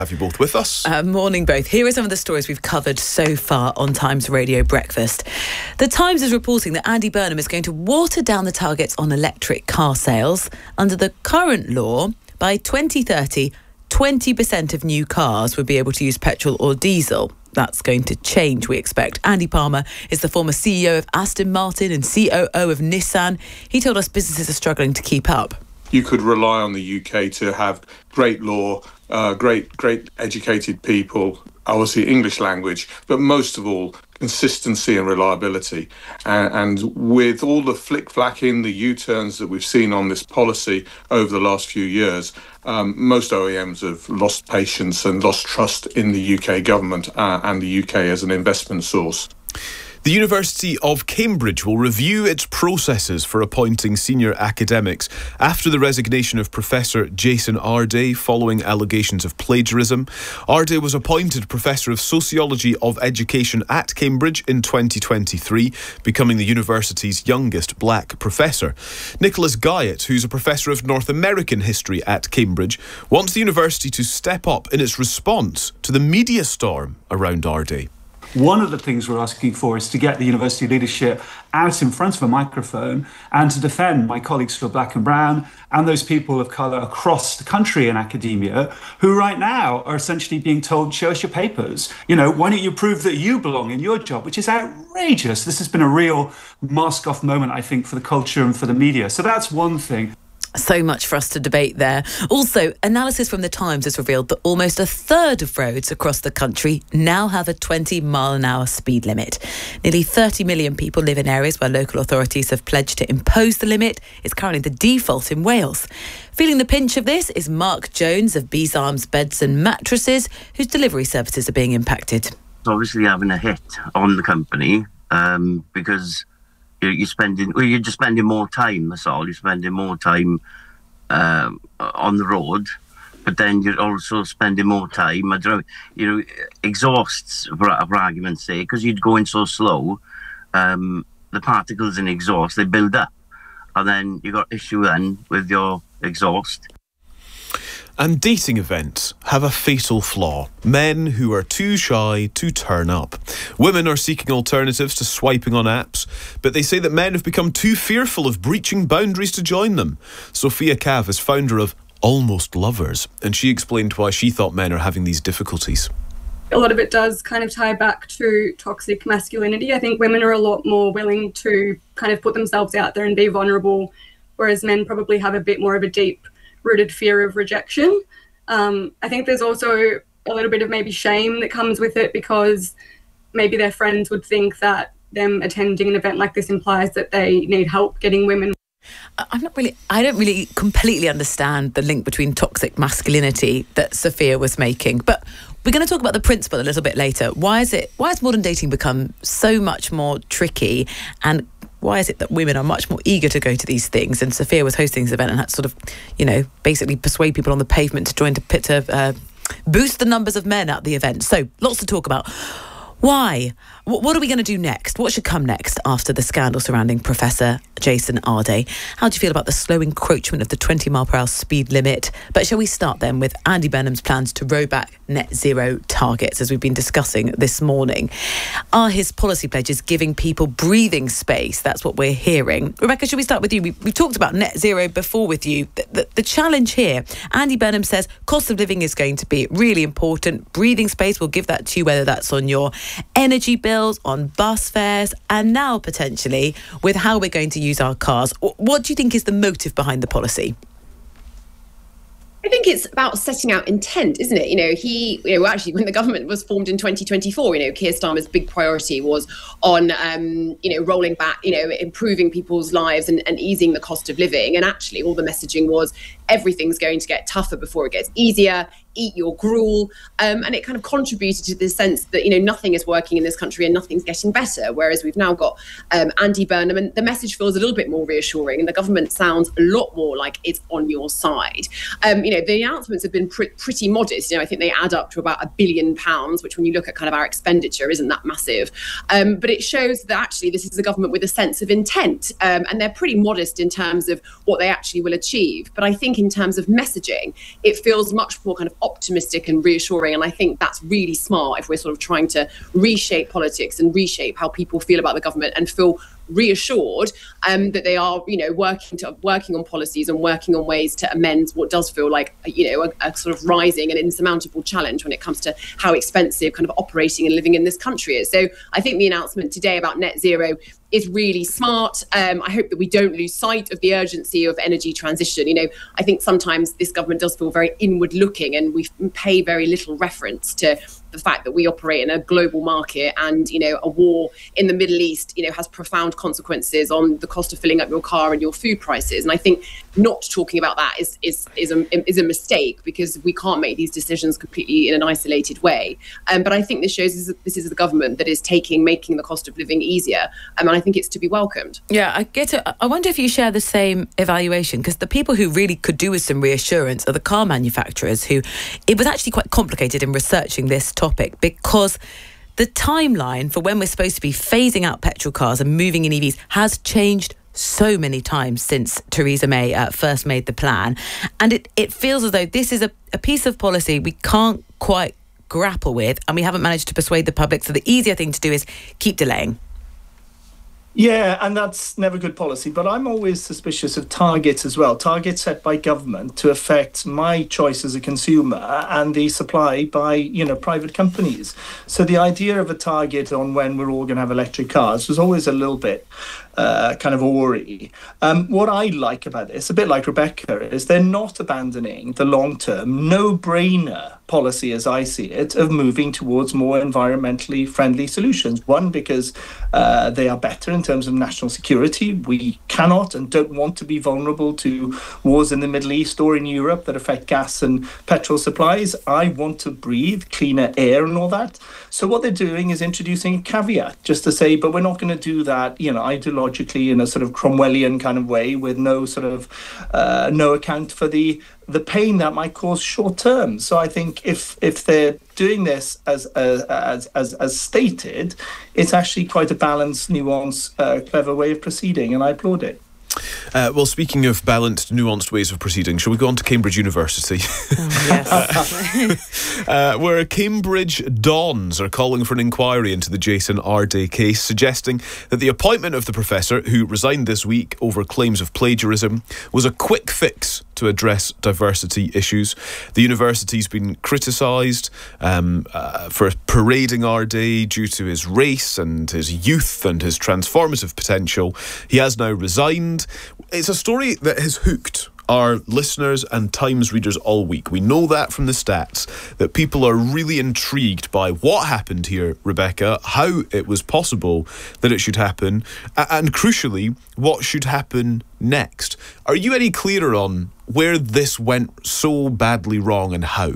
Have you both with us? Morning both. Here are some of the stories we've covered so far on Times Radio Breakfast. The Times is reporting that Andy Burnham is going to water down the targets on electric car sales. Under the current law, by 2030, 20% of new cars would be able to use petrol or diesel. That's going to change, we expect. Andy Palmer is the former CEO of Aston Martin and COO of Nissan. He told us businesses are struggling to keep up. You could rely on the UK to have great law, great educated people, obviously English language, but most of all, consistency and reliability. And with all the flick-flacking, the U-turns that we've seen on this policy over the last few years, most OEMs have lost patience and lost trust in the UK government and the UK as an investment source. The University of Cambridge will review its processes for appointing senior academics after the resignation of Professor Jason Arday following allegations of plagiarism. Arday was appointed Professor of Sociology of Education at Cambridge in 2023, becoming the university's youngest black professor. Nicholas Guyett, who's a Professor of North American History at Cambridge, wants the university to step up in its response to the media storm around Arday. One of the things we're asking for is to get the university leadership out in front of a microphone and to defend my colleagues who are black and brown and those people of colour across the country in academia who right now are essentially being told, show us your papers. You know, why don't you prove that you belong in your job, which is outrageous. This has been a real mask-off moment, I think, for the culture and for the media. So that's one thing. So much for us to debate there. Also, analysis from The Times has revealed that almost a third of roads across the country now have a 20-mile-an-hour speed limit. Nearly 30 million people live in areas where local authorities have pledged to impose the limit. It's currently the default in Wales. Feeling the pinch of this is Mark Jones of Bees Arms Beds and Mattresses, whose delivery services are being impacted. It's obviously having a hit on the company because you're just spending more time, that's all. You're spending more time on the road, but then you're also spending more time, exhausts, for argument's sake, because you're going so slow, the particles in exhaust, they build up, and then you got issue then with your exhaust. And dating events have a fatal flaw. Men who are too shy to turn up. Women are seeking alternatives to swiping on apps, but they say that men have become too fearful of breaching boundaries to join them. Sophia Cav is founder of Almost Lovers, and she explained why she thought men are having these difficulties. A lot of it does kind of tie back to toxic masculinity. I think women are a lot more willing to kind of put themselves out there and be vulnerable, whereas men probably have a bit more of a deep-rooted fear of rejection. I think there's also a little bit of maybe shame that comes with it because maybe their friends would think that them attending an event like this implies that they need help getting women. I don't really completely understand the link between toxic masculinity that Sophia was making, but we're going to talk about the principle a little bit later. Why has modern dating become so much more tricky, and why is it that women are much more eager to go to these things? And Sophia was hosting this event and had to sort of, basically persuade people on the pavement to join to boost the numbers of men at the event. So lots to talk about. Why? What are we going to do next? What should come next after the scandal surrounding Professor Jason Arday? How do you feel about the slow encroachment of the 20-mile-per-hour speed limit? But shall we start then with Andy Burnham's plans to row back net zero targets, as we've been discussing this morning? Are his policy pledges giving people breathing space? That's what we're hearing. Rebecca, should we start with you? We've talked about net zero before with you. The challenge here, Andy Burnham says cost of living is going to be really important. Breathing space, we'll give that to you, whether that's on your energy bills, on bus fares, and now potentially with how we're going to use our cars. What do you think is the motive behind the policy? I think it's about setting out intent, isn't it? Actually, when the government was formed in 2024, Keir Starmer's big priority was on, rolling back, improving people's lives and easing the cost of living. And actually, all the messaging was everything's going to get tougher before it gets easier. Eat your gruel. And it kind of contributed to the sense that, nothing is working in this country and nothing's getting better. Whereas we've now got Andy Burnham, and the message feels a little bit more reassuring and the government sounds a lot more like it's on your side. The announcements have been pretty modest. I think they add up to about £1 billion, which when you look at kind of our expenditure isn't that massive. But it shows that actually this is a government with a sense of intent, and they're pretty modest in terms of what they actually will achieve. But I think in terms of messaging, it feels much more kind of optimistic and reassuring. And I think that's really smart if we're sort of trying to reshape politics and reshape how people feel about the government and feel reassured that they are, working on policies and working on ways to amend what does feel like, a sort of rising and insurmountable challenge when it comes to how expensive kind of operating and living in this country is. So I think the announcement today about net zero is really smart. I hope that we don't lose sight of the urgency of energy transition. I think sometimes this government does feel very inward looking, and we pay very little reference to the fact that we operate in a global market, and a war in the Middle East has profound consequences on the cost of filling up your car and your food prices. And I think not talking about that is a mistake, because we can't make these decisions completely in an isolated way. But I think this shows this is the government that is making the cost of living easier, and I think it's to be welcomed. Yeah, I get it. I wonder if you share the same evaluation, because the people who really could do with some reassurance are the car manufacturers, who it was actually quite complicated in researching this topic, because the timeline for when we're supposed to be phasing out petrol cars and moving in EVs has changed so many times since Theresa May first made the plan. And it feels as though this is a piece of policy we can't quite grapple with, and we haven't managed to persuade the public. So the easier thing to do is keep delaying. Yeah, and that's never good policy. But I'm always suspicious of targets as well. Targets set by government to affect my choice as a consumer and the supply by, private companies. So the idea of a target on when we're all going to have electric cars was always a little bit kind of awry. What I like about this, a bit like Rebecca, is they're not abandoning the long-term, no-brainer policy, as I see it, of moving towards more environmentally friendly solutions. One, because they are better in terms of national security. We cannot and don't want to be vulnerable to wars in the Middle East or in Europe that affect gas and petrol supplies. I want to breathe cleaner air and all that. So what they're doing is introducing a caveat, just to say, but we're not going to do that, ideologically in a sort of Cromwellian kind of way, with no sort of no account for the pain that might cause short term. So I think if they're doing this as stated, it's actually quite a balanced, nuanced, clever way of proceeding, and I applaud it. Well, speaking of balanced, nuanced ways of proceeding, shall we go on to Cambridge University? Yes. Where Cambridge Dons are calling for an inquiry into the Jason Arday case, suggesting that the appointment of the professor, who resigned this week over claims of plagiarism, was a quick fix to address diversity issues. The university's been criticised for parading Arday due to his race and his youth and his transformative potential. He has now resigned. It's a story that has hooked our listeners and Times readers all week. We know that from the stats, that people are really intrigued by what happened here, Rebecca, how it was possible that it should happen, and crucially, what should happen next. Are you any clearer on where this went so badly wrong and how?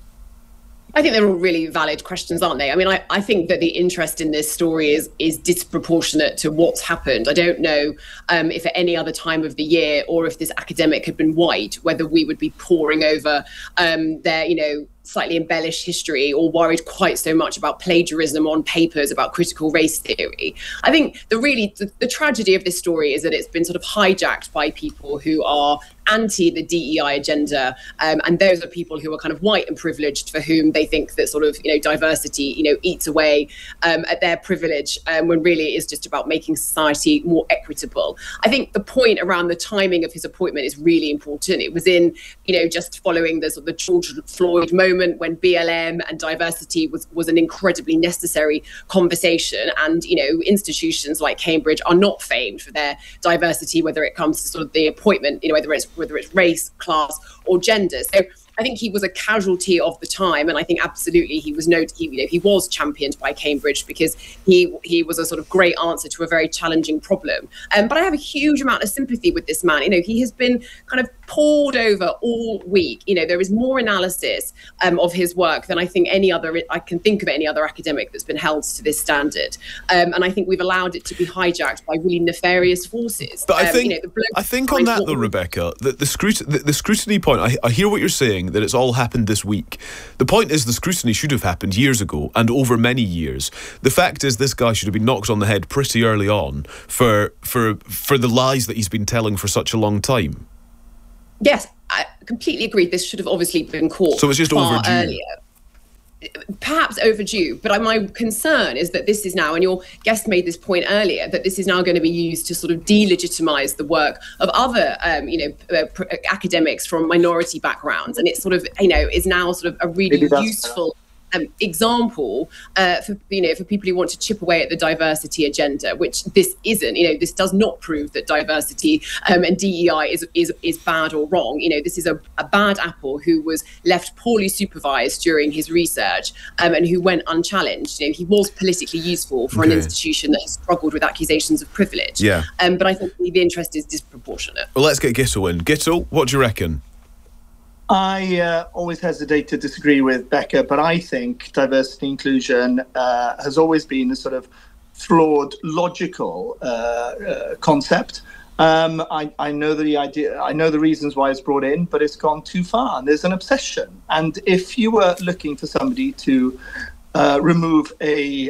I think they're all really valid questions, aren't they? I mean, I think that the interest in this story is disproportionate to what's happened. I don't know if at any other time of the year, or if this academic had been white, whether we would be poring over their, slightly embellished history, or worried quite so much about plagiarism on papers about critical race theory. I think the tragedy of this story is that it's been sort of hijacked by people who are anti the DEI agenda, and those are people who are kind of white and privileged, for whom they think that sort of diversity eats away at their privilege, when really it is just about making society more equitable. I think the point around the timing of his appointment is really important. It was in just following the sort of the George Floyd moment, when BLM and diversity was an incredibly necessary conversation, and institutions like Cambridge are not famed for their diversity, whether it comes to sort of the appointment, whether it's race, class, or gender. So I think he was a casualty of the time, and I think absolutely he was championed by Cambridge, because he was a sort of great answer to a very challenging problem. But I have a huge amount of sympathy with this man. He has been kind of pored over all week. There is more analysis of his work than I can think of any other academic that's been held to this standard. And I think we've allowed it to be hijacked by really nefarious forces. But I think on that though, Rebecca, the scrutiny point, I hear what you're saying, that it's all happened this week. The point is, the scrutiny should have happened years ago and over many years. The fact is, this guy should have been knocked on the head pretty early on for the lies that he's been telling for such a long time. Yes, I completely agree. This should have obviously been caught so it's just far overdue. earlier. Perhaps overdue, but my concern is that this is now, and your guest made this point earlier, that this is now going to be used to sort of delegitimize the work of other, academics from minority backgrounds, and it sort of, is now sort of a really useful example for people who want to chip away at the diversity agenda, which this isn't. This does not prove that diversity and DEI is bad or wrong. This is a bad apple who was left poorly supervised during his research and who went unchallenged. He was politically useful for an institution that has struggled with accusations of privilege. Yeah. But I think the interest is disproportionate. Well, let's get Gittel in. Gittel, what do you reckon? I always hesitate to disagree with Becca, but I think diversity inclusion has always been a sort of flawed, logical concept. I know the idea, I know the reasons why it's brought in, but it's gone too far. And there's an obsession. And if you were looking for somebody to remove a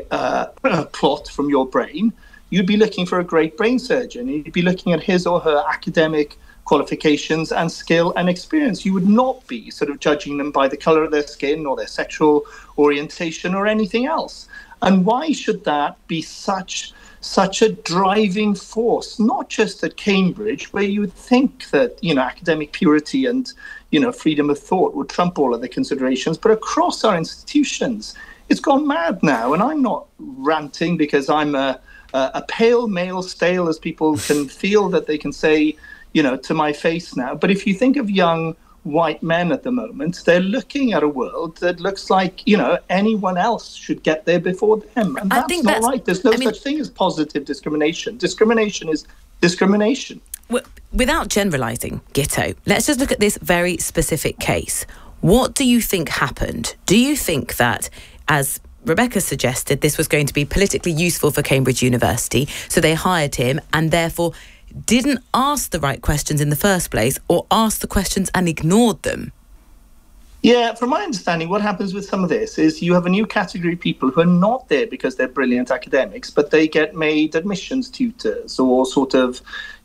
clot from your brain, you'd be looking for a great brain surgeon. You'd be looking at his or her academic qualifications and skill and experience. You would not be sort of judging them by the color of their skin or their sexual orientation or anything else. And why should that be such a driving force, not just at Cambridge, where you would think that, academic purity and, freedom of thought would trump all other considerations, but across our institutions, it's gone mad now. And I'm not ranting because I'm a pale male stale, as people can feel that they can say, to my face now. But if you think of young white men at the moment, they're looking at a world that looks like, anyone else should get there before them. And that's not right. There's no such thing as positive discrimination. Discrimination is discrimination. Without generalising, Gitto, let's just look at this very specific case. What do you think happened? Do you think that, as Rebecca suggested, this was going to be politically useful for Cambridge University, so they hired him and therefore didn't ask the right questions in the first place, or asked the questions and ignored them? Yeah, from my understanding, what happens with some of this is you have a new category of people who are not there because they're brilliant academics, but they get made admissions tutors or sort of,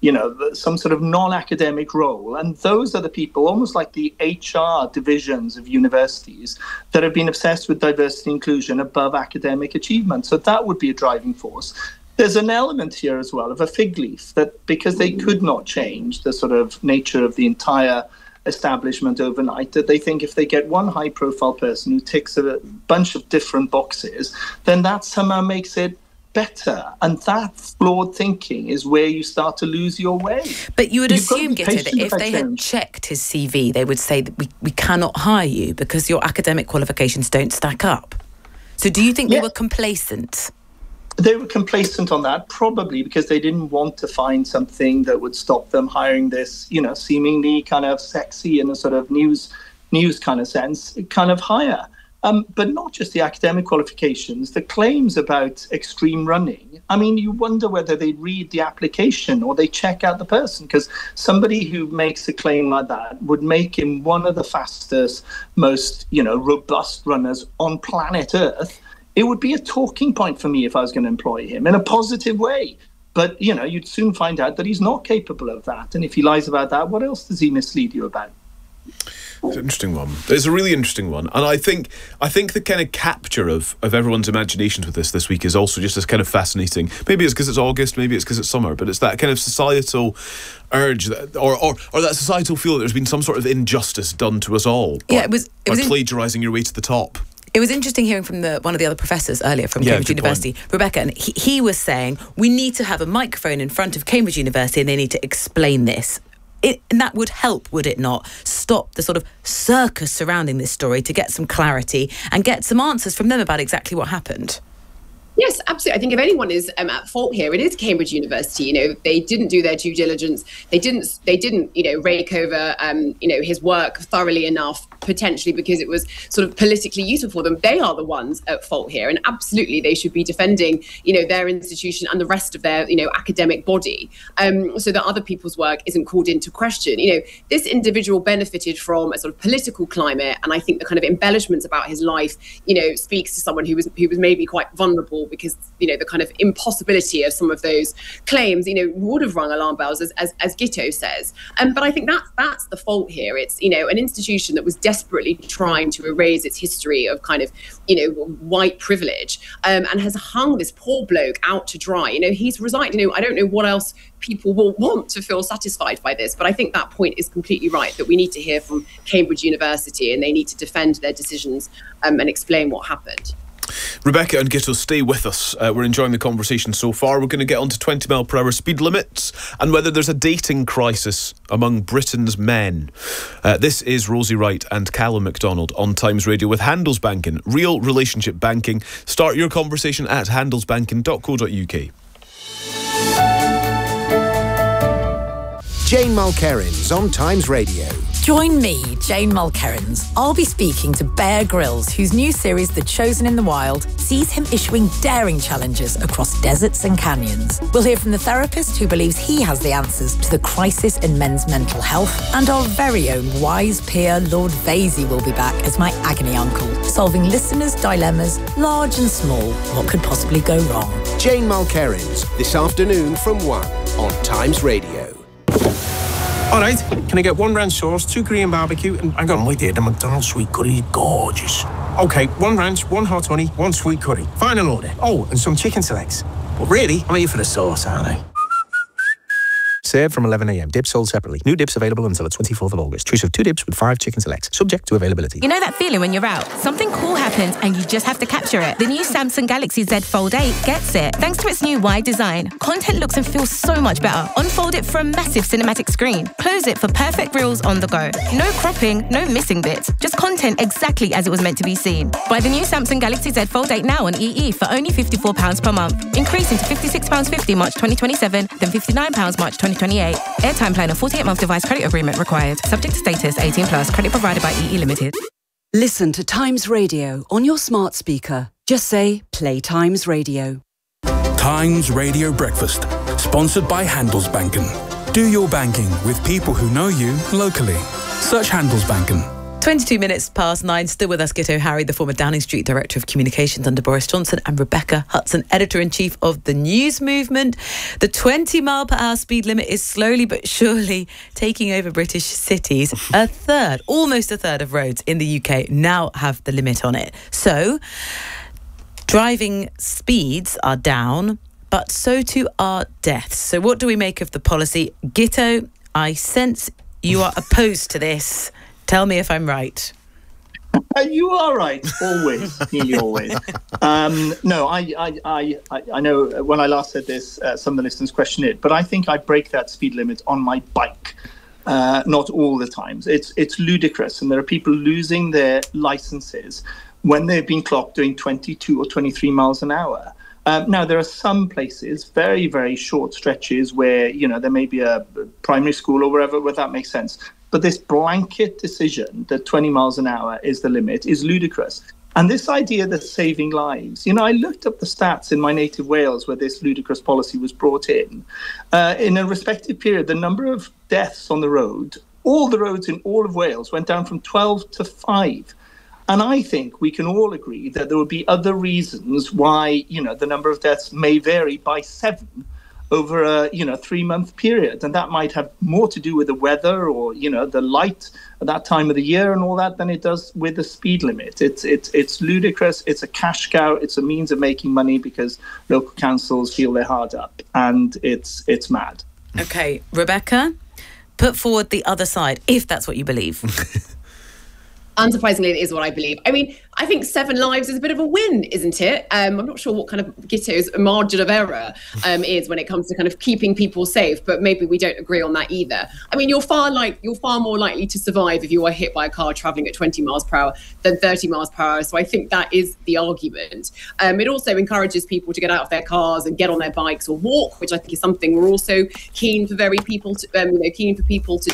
some sort of non-academic role. And those are the people, almost like the HR divisions of universities, that have been obsessed with diversity and inclusion above academic achievement. So that would be a driving force. There's an element here as well of a fig leaf, that because they could not change the sort of nature of the entire establishment overnight, that they think if they get one high-profile person who ticks a bunch of different boxes, then that somehow makes it better. And that flawed thinking is where you start to lose your way. But you would assume, Gitta, that if they had checked his CV, they would say that we cannot hire you because your academic qualifications don't stack up. So do you think they were complacent? They were complacent on that, probably because they didn't want to find something that would stop them hiring this, seemingly kind of sexy in a sort of news kind of sense, kind of hire. But not just the academic qualifications, the claims about extreme running. I mean, you wonder whether they read the application or they check out the person, because somebody who makes a claim like that would make him one of the fastest, most, robust runners on planet Earth. It would be a talking point for me if I was going to employ him in a positive way. But, you'd soon find out that he's not capable of that. And if he lies about that, what else does he mislead you about? It's an interesting one. It's a really interesting one. And I think the kind of capture of everyone's imaginations with this week is also just as kind of fascinating. Maybe it's because it's August, maybe it's because it's summer, but it's that kind of societal urge that, or that societal feel that there's been some sort of injustice done to us all by plagiarising your way to the top. It was interesting hearing from one of the other professors earlier from Cambridge University, Rebecca, and he was saying we need to have a microphone in front of Cambridge University and they need to explain this. And that would help, would it not, stop the sort of circus surrounding this story, to get some clarity and get some answers from them about exactly what happened? Yes, absolutely. I think if anyone is at fault here, it is Cambridge University. They didn't do their due diligence. They didn't rake over, his work thoroughly enough, potentially because it was sort of politically useful for them. They are the ones at fault here, and absolutely they should be defending, their institution and the rest of their, academic body, so that other people's work isn't called into question. This individual benefited from a sort of political climate, and I think the kind of embellishments about his life, speaks to someone who was maybe quite vulnerable because, the kind of impossibility of some of those claims, would have rung alarm bells, as Gito says. But I think that's the fault here. It's, an institution that was desperately trying to erase its history of kind of, white privilege, and has hung this poor bloke out to dry. He's resigned. I don't know what else people will want to feel satisfied by this, but I think that point is completely right, that we need to hear from Cambridge University and they need to defend their decisions and explain what happened. Rebecca and Gito, stay with us. We're enjoying the conversation so far. We're going to get on to 20 mile per hour speed limits and whether there's a dating crisis among Britain's men. This is Rosie Wright and Callum MacDonald on Times Radio with Handelsbanken, real relationship banking. Start your conversation at handelsbanken.co.uk. Jane Mulkerrins on Times Radio. Join me, Jane Mulkerrins. I'll be speaking to Bear Grylls, whose new series, The Chosen in the Wild, sees him issuing daring challenges across deserts and canyons. We'll hear from the therapist who believes he has the answers to the crisis in men's mental health. And our very own wise peer, Lord Vasey, will be back as my agony uncle, solving listeners' dilemmas, large and small. What could possibly go wrong? Jane Mulkerrins, this afternoon from 1 on Times Radio. All right, can I get 1 ranch sauce, 2 Korean barbecue, and hang on, wait there, the McDonald's sweet curry is gorgeous. Okay, 1 ranch, 1 hot honey, 1 sweet curry. Final order. Oh, and some chicken selects. But really, I'm here for the sauce, aren't I? Served from 11 a.m. Dips sold separately. New dips available until the 24th of August. Choose of 2 dips with 5 chicken selects. Subject to availability. You know that feeling when you're out? Something cool happens and you just have to capture it. The new Samsung Galaxy Z Fold 8 gets it. Thanks to its new wide design, content looks and feels so much better. Unfold it for a massive cinematic screen. Close it for perfect reels on the go. No cropping, no missing bits. Just content exactly as it was meant to be seen. Buy the new Samsung Galaxy Z Fold 8 now on EE for only £54 per month. Increasing to £56.50 March 2027, then £59 March 2028. Airtime plan and 48-month device credit agreement required. Subject to status, 18+. Credit provided by EE Limited. Listen to Times Radio on your smart speaker. Just say, play Times Radio. Times Radio Breakfast, sponsored by Handelsbanken. Do your banking with people who know you locally. Search Handelsbanken. 22 minutes past 9, still with us, Gito Harry, the former Downing Street Director of Communications under Boris Johnson, and Rebecca Hudson, Editor-in-Chief of The News Movement. The 20 mile per hour speed limit is slowly but surely taking over British cities. Almost a third of roads in the UK now have the limit on it. So, driving speeds are down, but so too are deaths. So what do we make of the policy? Gito, I sense you are opposed to this. Tell me if I'm right. You are right, always, nearly always. No, I know when I last said this, some of the listeners questioned it, but I think I break that speed limit on my bike. Not all the times. It's ludicrous, and there are people losing their licenses when they've been clocked doing 22 or 23 miles an hour. Now, there are some places, very, very short stretches where, there may be a primary school or wherever where that makes sense. But this blanket decision that 20 miles an hour is the limit is ludicrous. And this idea that saving lives, I looked up the stats in my native Wales where this ludicrous policy was brought in. In a respective period, the number of deaths on the road, all the roads in all of Wales went down from 12 to 5. And I think we can all agree that there would be other reasons why, the number of deaths may vary by 7 over a 3-month period, and that might have more to do with the weather or the light at that time of the year and all that than it does with the speed limit. It's ludicrous. It's a cash cow. It's a means of making money because local councils feel they're hard up, and it's mad. Okay, Rebecca, put forward the other side if that's what you believe. Unsurprisingly, it is what I believe. I mean, I think 7 lives is a bit of a win, isn't it? I'm not sure what kind of Gito's margin of error is when it comes to kind of keeping people safe, but maybe we don't agree on that either. I mean, you're far more likely to survive if you are hit by a car traveling at 20 miles per hour than 30 miles per hour. So I think that is the argument. It also encourages people to get out of their cars and get on their bikes or walk, which I think is something we're also keen for people to do.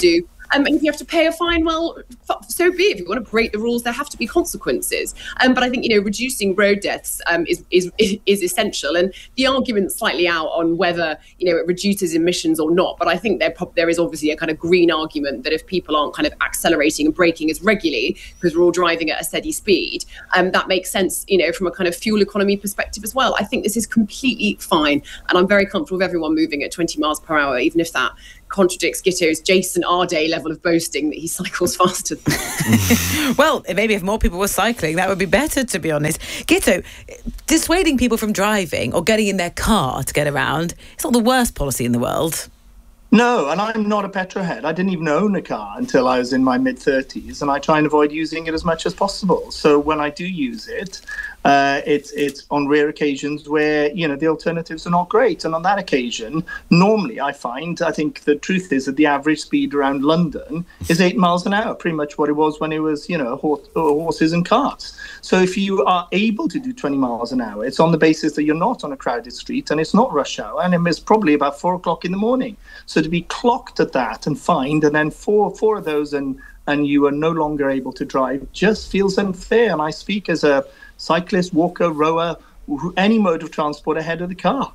And if you have to pay a fine, well, so be it. If you want to break the rules, there have to be consequences. But I think, reducing road deaths is essential. And the argument's slightly out on whether, it reduces emissions or not. But I think there is obviously a kind of green argument that if people aren't kind of accelerating and braking as regularly because we're all driving at a steady speed, that makes sense, from a kind of fuel economy perspective as well. I think this is completely fine. And I'm very comfortable with everyone moving at 20 miles per hour, even if that contradicts Gitto's Jason Arday level of boasting that he cycles faster than Well, maybe if more people were cycling, that would be better, to be honest. Gitto, dissuading people from driving or getting in their car to get around, it's not the worst policy in the world. No, and I'm not a petrolhead. I didn't even own a car until I was in my mid-30s, and I try and avoid using it as much as possible. So when I do use it, it's on rare occasions where, the alternatives are not great. And on that occasion, normally I think the truth is that the average speed around London is 8 miles an hour, pretty much what it was when it was, horses and carts. So if you are able to do 20 miles an hour, it's on the basis that you're not on a crowded street and it's not rush hour, and it's probably about 4 o'clock in the morning. So to be clocked at that and fined, and then four of those and you are no longer able to drive, just feels unfair. And I speak as a cyclist, walker, rower, any mode of transport ahead of the car.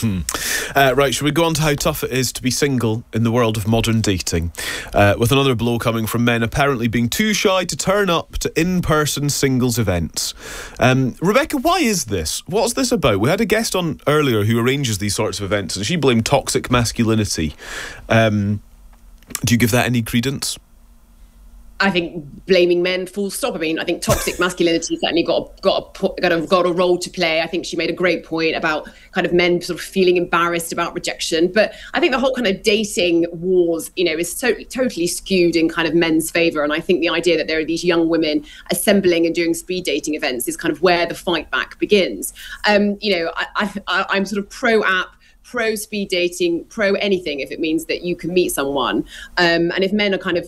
Right, shall we go on to how tough it is to be single in the world of modern dating? With another blow coming from men apparently being too shy to turn up to in-person singles events. Rebecca, why is this? What's this about? We had a guest on earlier who arranges these sorts of events, and she blamed toxic masculinity. Do you give that any credence? I think blaming men, full stop. I mean, I think toxic masculinity certainly got a role to play. I think she made a great point about kind of men sort of feeling embarrassed about rejection. But I think the whole kind of dating wars, is totally skewed in kind of men's favour. And I think the idea that there are these young women assembling and doing speed dating events is kind of where the fight back begins. I'm sort of pro-app, pro speed dating, pro anything if it means that you can meet someone. And if men are kind of,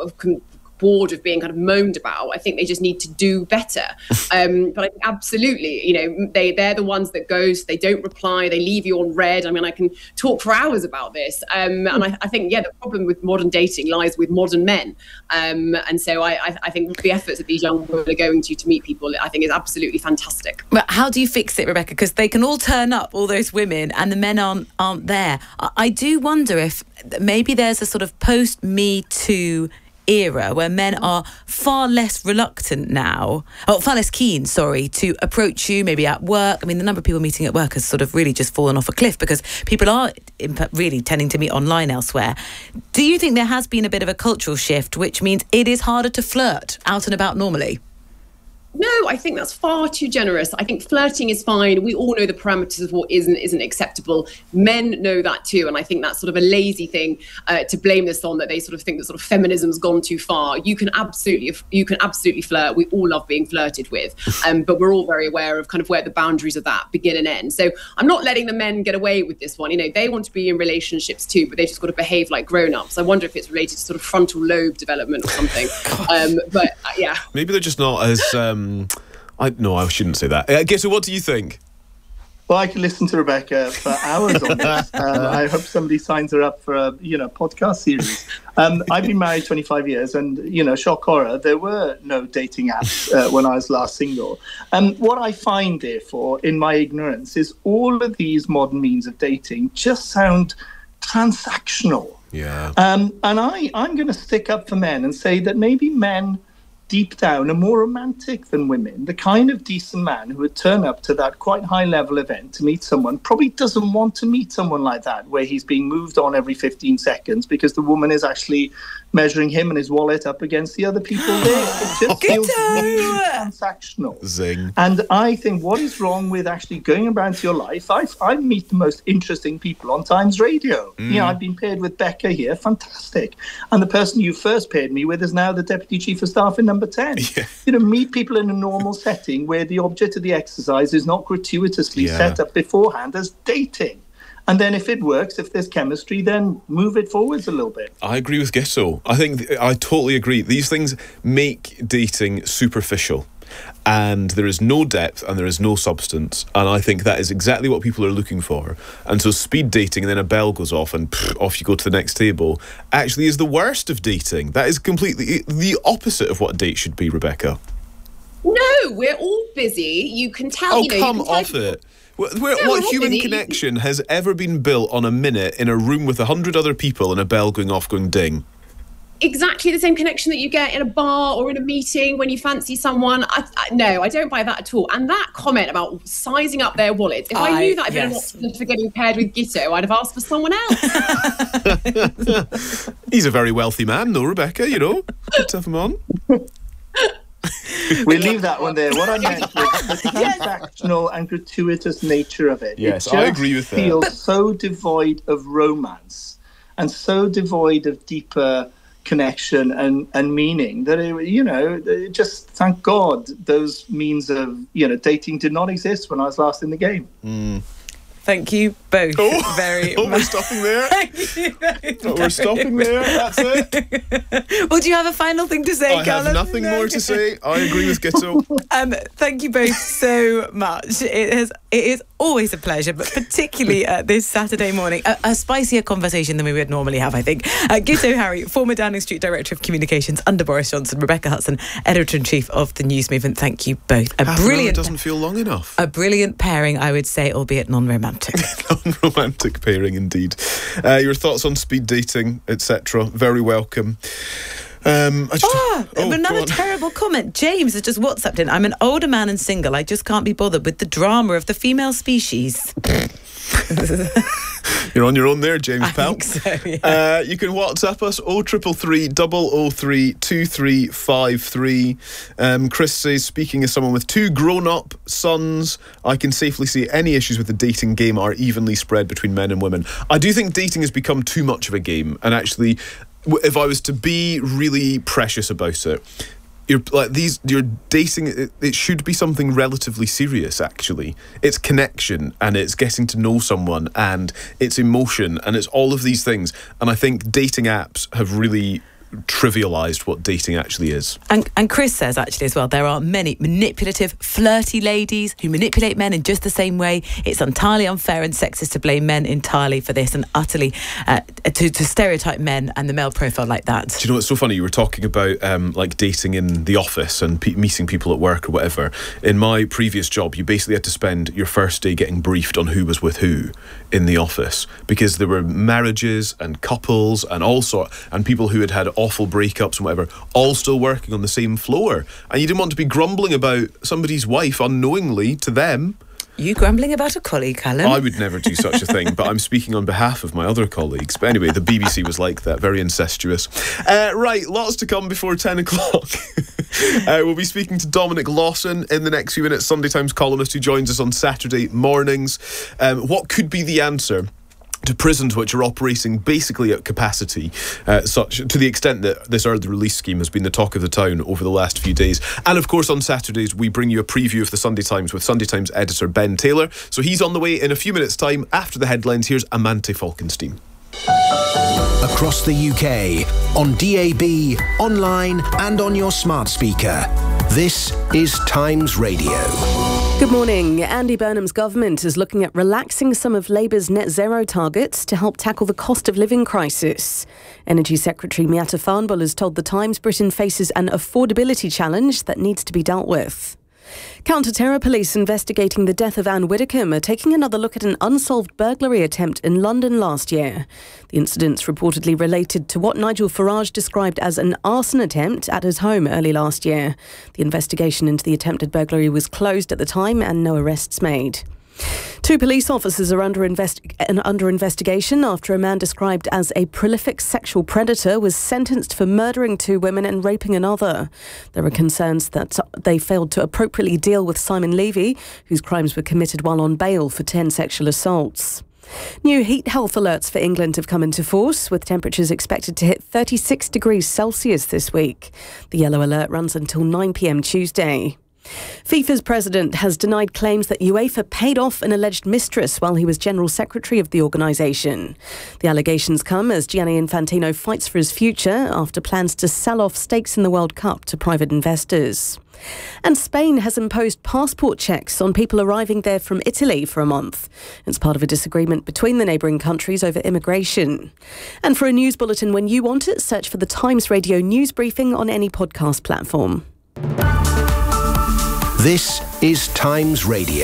bored of being kind of moaned about, I think they just need to do better. But I think absolutely, they're the ones that ghost, they don't reply, they leave you on red. I mean, I can talk for hours about this. And I think, the problem with modern dating lies with modern men. And so I think the efforts that these young women are going to meet people, I think is absolutely fantastic. But how do you fix it, Rebecca? Because they can all turn up, all those women, and the men aren't there. I do wonder if maybe there's a sort of post-Me Too era where men are far less reluctant now, far less keen, to approach you, maybe at work. I mean, the number of people meeting at work has sort of really just fallen off a cliff because people are really tending to meet online elsewhere. Do you think there has been a bit of a cultural shift, which means it is harder to flirt out and about normally? No, I think that's far too generous. I think flirting is fine. We all know the parameters of what isn't acceptable. Men know that too. And I think that's sort of a lazy thing to blame this on, that they sort of think that sort of feminism's gone too far. You can absolutely flirt. We all love being flirted with. But we're all very aware of kind of where the boundaries of that begin and end. So I'm not letting the men get away with this one. They want to be in relationships too, but they just got to behave like grown-ups. I wonder if it's related to sort of frontal lobe development or something. Yeah. Maybe they're just not as... I shouldn't say that. Gitto, what do you think? Well, I can listen to Rebecca for hours on this. I hope somebody signs her up for a podcast series. I've been married 25 years, and shock horror, there were no dating apps when I was last single. What I find, therefore, in my ignorance, is all of these modern means of dating just sound transactional. Yeah. And I'm going to stick up for men and say that maybe men deep down are more romantic than women. The kind of decent man who would turn up to that quite high level event to meet someone probably doesn't want to meet someone like that, where he's being moved on every 15 seconds because the woman is actually measuring him and his wallet up against the other people there. It just feels really transactional. Zing. And I think what is wrong with actually going about your life? I meet the most interesting people on Times Radio. I've been paired with Becca here, fantastic. And the person you first paired me with is now the Deputy Chief of Staff in Number 10. Yeah. Meet people in a normal setting where the object of the exercise is not gratuitously set up beforehand as dating. And then if it works, if there's chemistry, then move it forwards a little bit. I agree with Gitto. I totally agree. These things make dating superficial. and there is no depth and there is no substance, and I think that is exactly what people are looking for. And so speed dating and then a bell goes off and off you go to the next table actually is the worst of dating. That is completely the opposite of what a date should be, Rebecca. No, we're all busy. You can tell. Oh, come off it. What human connection has ever been built on a minute in a room with 100 other people and a bell going off going ding? Exactly the same connection that you get in a bar or in a meeting when you fancy someone. No, I don't buy that at all. And that comment about sizing up their wallets, if I knew that I'd been an option for getting paired with Gitto, I'd have asked for someone else. He's a very wealthy man, though, Rebecca, you know. Good to have him on. We leave that one there. What I meant was the transactional and gratuitous nature of it. Yes, it I agree with that. It feels so devoid of romance and so devoid of deeper connection and meaning that just thank God those means of dating did not exist when I was last in the game. Thank you both very much. We're stopping there. We're stopping there. That's it. Well, do you have a final thing to say, Callum? I have nothing more to say. I agree with Gitto. Thank you both so much. It is always a pleasure, but particularly this Saturday morning, a spicier conversation than we would normally have, I think. Gitto Harry, former Downing Street Director of Communications under Boris Johnson, Rebecca Hudson, Editor-in-Chief of The News Movement. Thank you both. Half an hour doesn't feel long enough. A brilliant pairing, I would say, albeit non-romantic. Non-romantic pairing indeed. Your thoughts on speed dating, etc. Very welcome. Another terrible comment. James has just WhatsApped in. I'm an older man and single. I just can't be bothered with the drama of the female species. You're on your own there, James Pell. I think so, yeah. You can WhatsApp us 0333 003 2353. Chris says, speaking as someone with 2 grown-up sons, I can safely say any issues with the dating game are evenly spread between men and women. I do think dating has become too much of a game, and actually, if I was to be really precious about it, you're dating, it should be something relatively serious, actually. It's connection, and it's getting to know someone, and it's emotion, and it's all of these things. And I think dating apps have really trivialised what dating actually is. And Chris says actually as well, there are many manipulative, flirty ladies who manipulate men in just the same way. It's entirely unfair and sexist to blame men entirely for this, and utterly to stereotype men and the male profile like that. Do you know what's so funny? You were talking about like dating in the office and meeting people at work or whatever. In my previous job, you basically had to spend your first day getting briefed on who was with who in the office, because there were marriages and couples and all sorts, and people who had awful breakups and whatever, all still working on the same floor, and you didn't want to be grumbling about somebody's wife unknowingly to them. You grumbling about a colleague, Callum? I would never do such a thing, but I'm speaking on behalf of my other colleagues. But anyway, the BBC was like that, very incestuous. Right, lots to come before 10 o'clock. We'll be speaking to Dominic Lawson in the next few minutes, Sunday Times columnist who joins us on Saturday mornings. What could be the answer to prisons which are operating basically at capacity, such to the extent that this early release scheme has been the talk of the town over the last few days. And of course on Saturdays we bring you a preview of the Sunday Times with Sunday Times editor Ben Taylor. So he's on the way in a few minutes' time. After the headlines, here's Amante Falkenstein. Across the UK, on DAB, online and on your smart speaker. This is Times Radio. Good morning. Andy Burnham's government is looking at relaxing some of Labour's net zero targets to help tackle the cost of living crisis. Energy Secretary Miatta Fahnbull has told The Times Britain faces an affordability challenge that needs to be dealt with. Counter-terror police investigating the death of Anne Widdecombe are taking another look at an unsolved burglary attempt in London last year. The incident's reportedly related to what Nigel Farage described as an arson attempt at his home early last year. The investigation into the attempted burglary was closed at the time and no arrests made. 2 police officers are under investigation after a man described as a prolific sexual predator was sentenced for murdering 2 women and raping another. There are concerns that they failed to appropriately deal with Simon Levy, whose crimes were committed while on bail for 10 sexual assaults. New heat health alerts for England have come into force, with temperatures expected to hit 36 degrees Celsius this week. The yellow alert runs until 9 p.m. Tuesday. FIFA's president has denied claims that UEFA paid off an alleged mistress while he was General Secretary of the organisation. The allegations come as Gianni Infantino fights for his future after plans to sell off stakes in the World Cup to private investors. And Spain has imposed passport checks on people arriving there from Italy for a month. It's part of a disagreement between the neighbouring countries over immigration. And for a news bulletin when you want it, search for the Times Radio News Briefing on any podcast platform. This is Times Radio.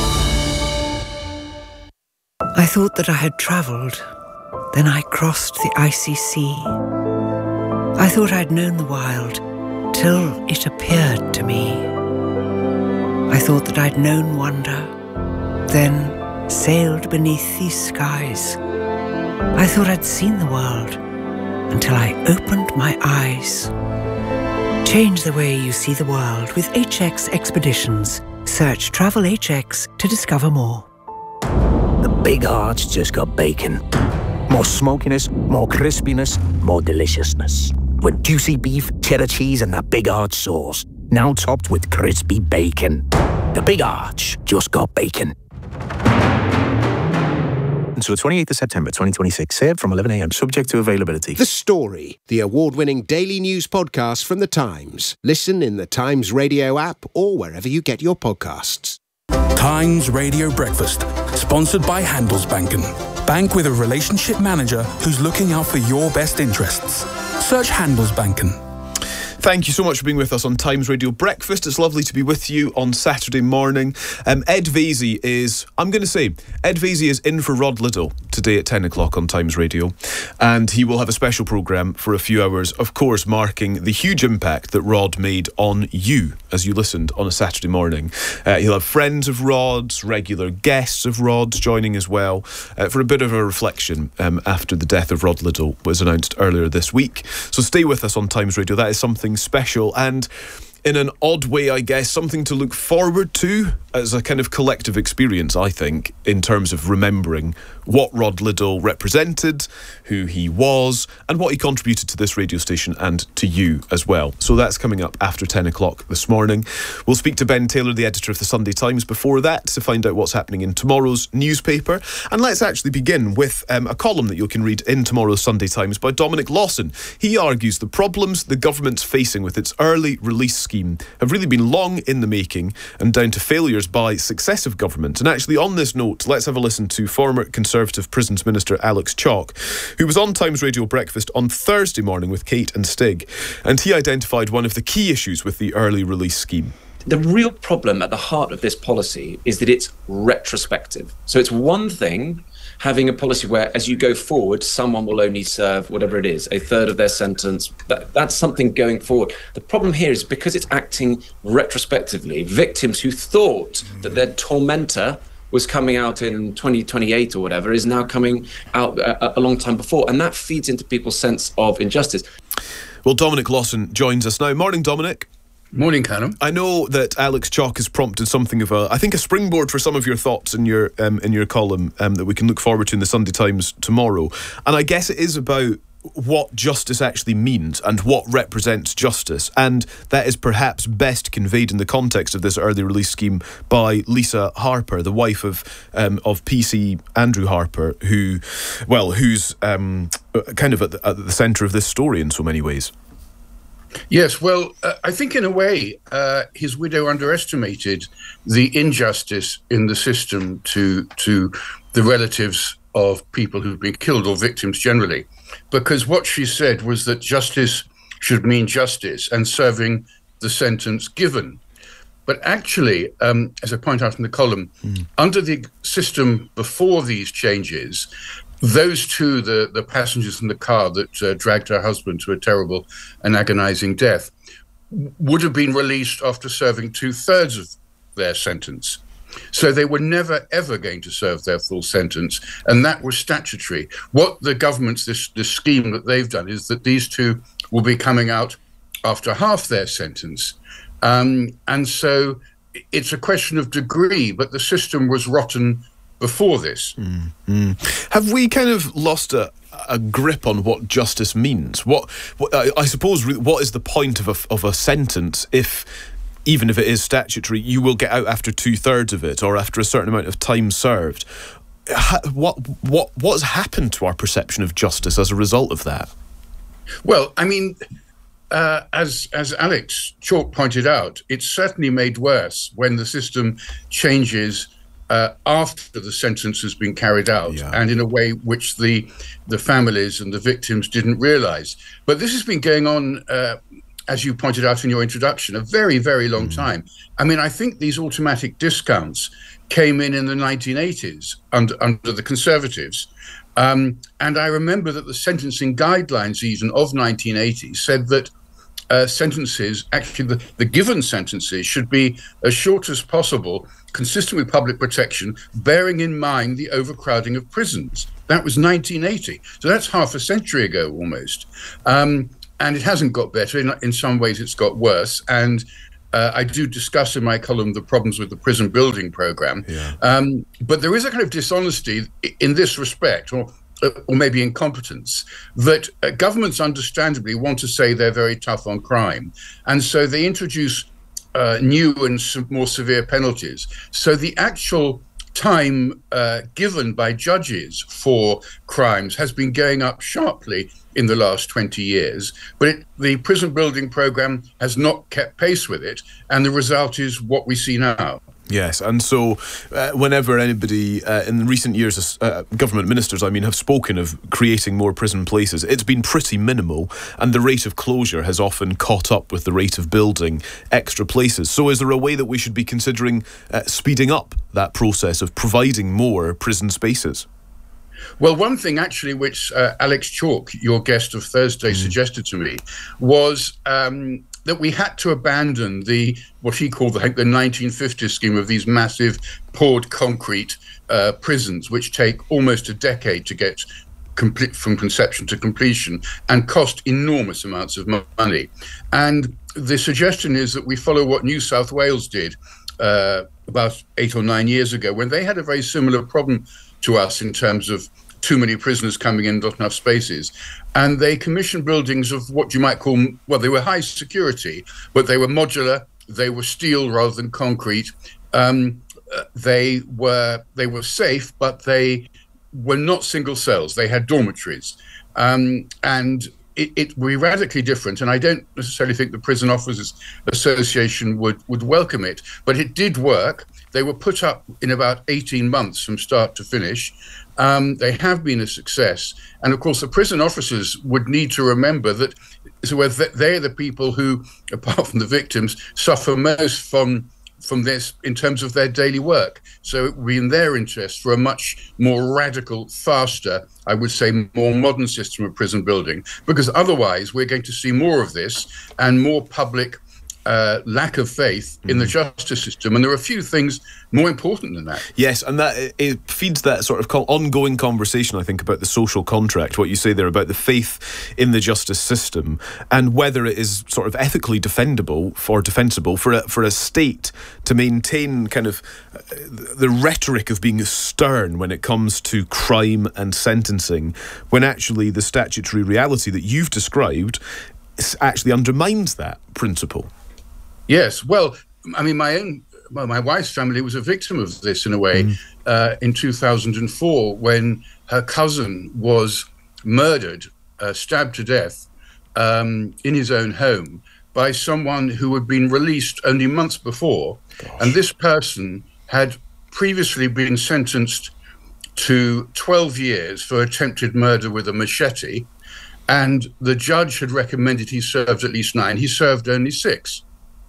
I thought that I had travelled. Then I crossed the icy sea. I thought I'd known the wild till it appeared to me. I thought that I'd known wonder, then sailed beneath these skies. I thought I'd seen the world until I opened my eyes. Change the way you see the world with HX Expeditions. Search Travel HX to discover more. The Big Arch just got bacon. More smokiness, more crispiness, more deliciousness. With juicy beef, cheddar cheese and that Big Arch sauce. Now topped with crispy bacon. The Big Arch just got bacon. Until the 28th of September 2026, served from 11 a.m, subject to availability. The Story, the award-winning daily news podcast from The Times. Listen in the Times Radio app or wherever you get your podcasts. Times Radio Breakfast, sponsored by Handelsbanken. Bank with a relationship manager who's looking out for your best interests. Search Handelsbanken. Thank you so much for being with us on Times Radio Breakfast. It's lovely to be with you on Saturday morning. Ed Vaizey is in for Rod Liddle today at 10 o'clock on Times Radio. And he will have a special programme for a few hours, of course, marking the huge impact that Rod made on you as you listened on a Saturday morning. He'll have friends of Rod's, regular guests of Rod's joining as well for a bit of a reflection after the death of Rod Liddle was announced earlier this week. So stay with us on Times Radio. That is something special and, in an odd way, I guess, something to look forward to as a kind of collective experience, I think, in terms of remembering what Rod Liddle represented, who he was, and what he contributed to this radio station and to you as well. So that's coming up after 10 o'clock this morning. We'll speak to Ben Taylor, the editor of the Sunday Times, before that to find out what's happening in tomorrow's newspaper. And let's actually begin with a column that you can read in tomorrow's Sunday Times by Dominic Lawson. He argues the problems the government's facing with its early release scheme have really been long in the making and down to failures by successive governments. And actually, on this note, let's have a listen to former Conservative Prisons Minister Alex Chalk, who was on Times Radio Breakfast on Thursday morning with Kate and Stig, and he identified one of the key issues with the early release scheme. The real problem at the heart of this policy is that it's retrospective. So it's one thing having a policy where, as you go forward, someone will only serve whatever it is, a third of their sentence. That's something going forward. The problem here is because it's acting retrospectively, victims who thought that their tormentor was coming out in 2028 or whatever is now coming out a long time before. And that feeds into people's sense of injustice. Well, Dominic Lawson joins us now. Morning, Dominic. Morning, Callum. I know that Alex Chalk has prompted something of a springboard for some of your thoughts in your column that we can look forward to in the Sunday Times tomorrow. And I guess it is about what justice actually means and what represents justice, and that is perhaps best conveyed in the context of this early release scheme by Lisa Harper, the wife of PC Andrew Harper, who's kind of at the centre of this story in so many ways. Yes, well, I think in a way his widow underestimated the injustice in the system to the relatives of people who've been killed or victims generally, because what she said was that justice should mean justice and serving the sentence given. But actually, as I point out in the column, under the system before these changes, those two, the passengers in the car that dragged her husband to a terrible and agonizing death, would have been released after serving 2/3 of their sentence. So they were never, ever going to serve their full sentence. And that was statutory. What the government's, this scheme that they've done is that these two will be coming out after half their sentence. And so it's a question of degree, but the system was rotten before this. Have we kind of lost a grip on what justice means? What I suppose, what is the point of a sentence if, even if it is statutory, you will get out after 2/3 of it or after a certain amount of time served? What's happened to our perception of justice as a result of that? Well, I mean, as Alex Chalk pointed out, it's certainly made worse when the system changes after the sentence has been carried out, and in a way which the families and the victims didn't realise. But this has been going on, as you pointed out in your introduction, a very, very long time. I mean, I think these automatic discounts came in the 1980s under the Conservatives. And I remember that the sentencing guidelines even of 1980 said that sentences, actually the given sentences, should be as short as possible, consistent with public protection, bearing in mind the overcrowding of prisons. That was 1980. So that's half a century ago almost. And it hasn't got better. In some ways it's got worse. And I do discuss in my column the problems with the prison building program. But there is a kind of dishonesty in this respect, or maybe incompetence, that governments understandably want to say they're very tough on crime. And so they introduce new and more severe penalties. So the actual time given by judges for crimes has been going up sharply in the last 20 years, but the prison building program has not kept pace with it, and the result is what we see now. Yes, and so whenever anybody in recent years, government ministers, I mean, have spoken of creating more prison places, it's been pretty minimal, and the rate of closure has often caught up with the rate of building extra places. So is there a way that we should be considering speeding up that process of providing more prison spaces? Well, one thing actually which Alex Chalk, your guest of Thursday, suggested to me was that we had to abandon what he called the 1950s scheme of these massive poured concrete prisons, which take almost a decade to get from conception to completion and cost enormous amounts of money. And the suggestion is that we follow what New South Wales did about 8 or 9 years ago, when they had a very similar problem to us in terms of too many prisoners coming in, not enough spaces. And they commissioned buildings of what you might call, well, they were high security, but they were modular, they were steel rather than concrete. They were safe, but they were not single cells. They had dormitories. And it would be radically different. And I don't necessarily think the Prison Officers Association would welcome it, but it did work. They were put up in about 18 months from start to finish. They have been a success. And of course, the prison officers would need to remember that they're the people who, apart from the victims, suffer most from this in terms of their daily work. So it would be in their interest for a much more radical, faster, I would say more modern system of prison building, because otherwise we're going to see more of this and more public lack of faith in the justice system. And there are a few things more important than that. Yes, and that it feeds that sort of ongoing conversation, I think, about the social contract, what you say there about the faith in the justice system and whether it is sort of ethically defensible for a state to maintain kind of the rhetoric of being stern when it comes to crime and sentencing, when actually the statutory reality that you've described actually undermines that principle. Yes, well, I mean, my wife's family was a victim of this in a way in 2004 when her cousin was murdered, stabbed to death in his own home by someone who had been released only months before. Gosh. And this person had previously been sentenced to 12 years for attempted murder with a machete, and the judge had recommended he served at least 9. He served only 6.